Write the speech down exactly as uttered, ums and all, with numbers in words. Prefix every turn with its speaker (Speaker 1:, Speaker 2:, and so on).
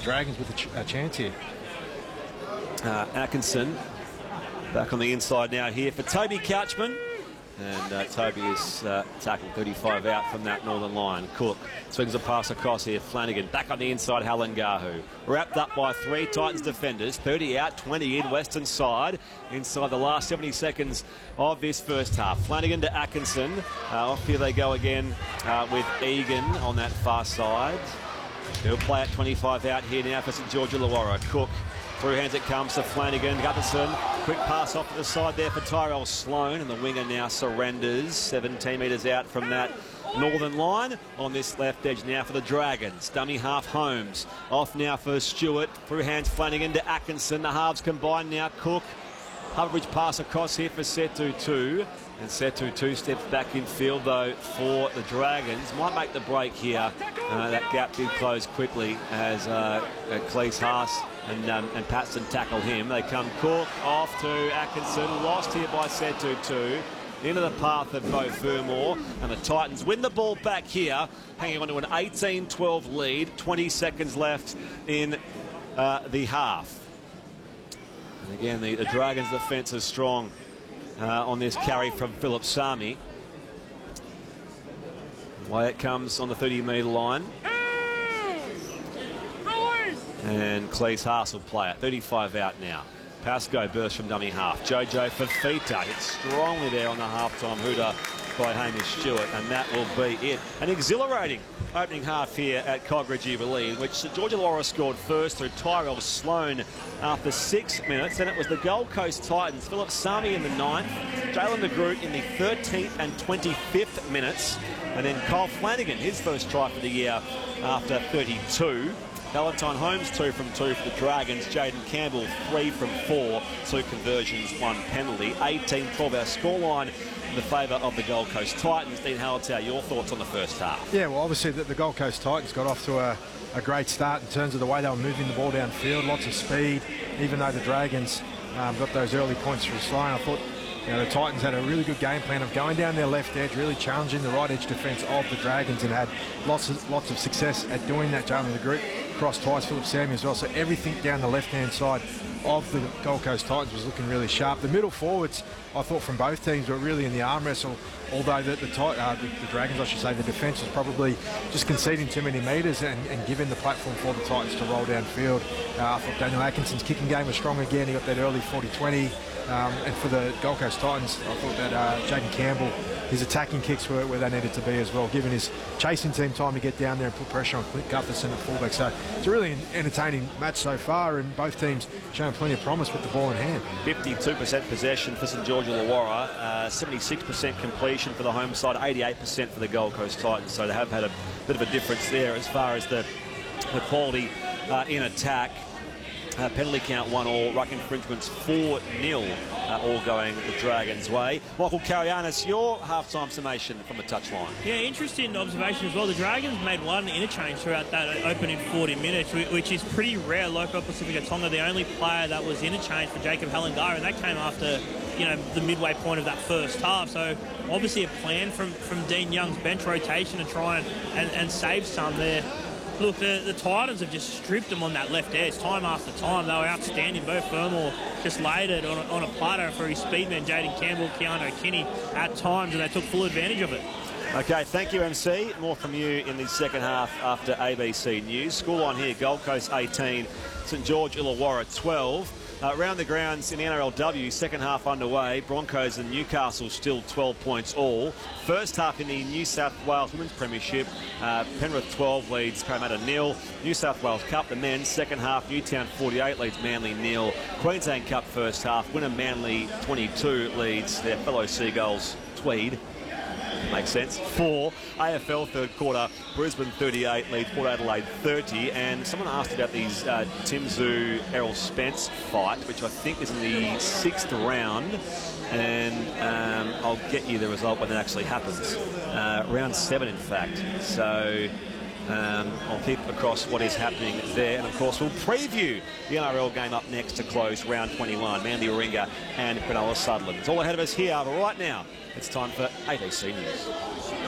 Speaker 1: Dragons with a, ch a chance here.
Speaker 2: Uh, Atkinson back on the inside now here for Toby Couchman. And uh, Toby is uh, tackled thirty-five out from that northern line. Cook swings a pass across here. Flanagan back on the inside. Halengahu wrapped up by three Titans defenders. thirty out, twenty in, western side. Inside the last seventy seconds of this first half. Flanagan to Atkinson. Uh, off here they go again uh, with Egan on that far side. He'll play at twenty-five out here now for St George Illawarra. Cook. Through hands it comes to Flanagan. Gutherson, quick pass off to the side there for Tyrell Sloan, and the winger now surrenders. seventeen metres out from that northern line. On this left edge now for the Dragons. Dummy half Holmes. Off now for Stewart. Through hands Flanagan to Atkinson. The halves combine now. Cook. Harbour pass across here for Setu two. And Setu two steps back in field though for the Dragons. Might make the break here. Uh, that gap did close quickly as uh, uh, Cleese Haas and, um, and Patson tackle him. They come Cook off to Atkinson. Lost here by Setu two. Into the path of Beau Fermor. And the Titans win the ball back here. Hanging on to an eighteen twelve lead. twenty seconds left in uh, the half. And again, the, the Dragons' defence is strong. Uh, on this carry from Philip Sami. Away it comes on the thirty metre line. And Cleese Haas will play it. thirty-five out now. Pascoe burst from dummy half. Jojo Fafita hits strongly there on the half-time hooter by Hamish Stewart, and that will be it. An exhilarating opening half here at Kogarah Jubilee, in which St George Illawarra scored first through Tyrell Sloan after six minutes. Then it was the Gold Coast Titans, Philip Sami in the ninth, Jalen de Groot in the thirteenth and twenty-fifth minutes, and then Kyle Flanagan, his first try for the year after thirty-two. Valentine Holmes, two from two for the Dragons. Jaden Campbell, three from four. Two conversions, one penalty. eighteen twelve our scoreline in the favour of the Gold Coast Titans. Dean Hallertau, your thoughts on the first half?
Speaker 1: Yeah, well, obviously the, the Gold Coast Titans got off to a, a great start in terms of the way they were moving the ball downfield. Lots of speed, even though the Dragons um, got those early points through Sloan. I thought you know, the Titans had a really good game plan of going down their left edge, really challenging the right edge defence of the Dragons, and had lots of, lots of success at doing that. Jalen de Groot crossed twice, Philip Sami as well. So everything down the left-hand side of the Gold Coast Titans was looking really sharp. The middle forwards, I thought, from both teams were really in the arm wrestle, although the, the, uh, the, the Dragons, I should say, the defence was probably just conceding too many metres and, and giving the platform for the Titans to roll downfield. Uh, I thought Daniel Atkinson's kicking game was strong again. He got that early forty twenty. Um, and for the Gold Coast Titans, I thought that uh, Jaden Campbell, his attacking kicks were where they needed to be as well, giving his chasing team time to get down there and put pressure on Clint Gutherson at fullback. So it's a really entertaining match so far, and both teams showing plenty of promise with the ball in hand.
Speaker 2: fifty-two percent possession for St George Illawarra, uh, seventy-six percent completion for the home side, eighty-eight percent for the Gold Coast Titans. So they have had a bit of a difference there as far as the, the quality uh, in attack. Uh, penalty count one all, ruck infringements four nil, uh, all going the Dragons' way. Michael Karayanis, your half-time summation from the touchline.
Speaker 3: Yeah, interesting observation as well. The Dragons made one interchange throughout that opening forty minutes, which is pretty rare. Local Pacifica Tonga, the only player that was interchanged for Jacob Halengahu, and that came after, you know, the midway point of that first half. So obviously a plan from, from Dean Young's bench rotation to try and, and, and save some there. Look, the, the Titans have just stripped them on that left edge time after time. They were outstanding. Beau Fermor just laid it on a, on a platter for his speedman, Jaden Campbell, Keanu Kinney, at times, and they took full advantage of it.
Speaker 2: Okay, thank you, M C. More from you in the second half after A B C News. Scoreline here, Gold Coast eighteen, St George Illawarra twelve. Uh, around the grounds in the N R L W, second half underway. Broncos and Newcastle still twelve points all. First half in the New South Wales Women's Premiership, uh, Penrith twelve leads Parramatta nil. New South Wales Cup, the men's second half, Newtown forty-eight leads Manly nil. Queensland Cup first half, winner Manly twenty-two leads their fellow Seagulls Tweed. Makes sense. Four. A F L third quarter, Brisbane thirty-eight leads Port Adelaide thirty. And someone asked about these uh, Tim Zoo Errol Spence fight, which I think is in the sixth round. And um, I'll get you the result when it actually happens. Uh, round seven, in fact. So um, I'll keep across what is happening there. And of course, we'll preview the N R L game up next to close round twenty-one. Manly Warringah and Cronulla Sutherland. It's all ahead of us here, but right now, it's time for A B C News.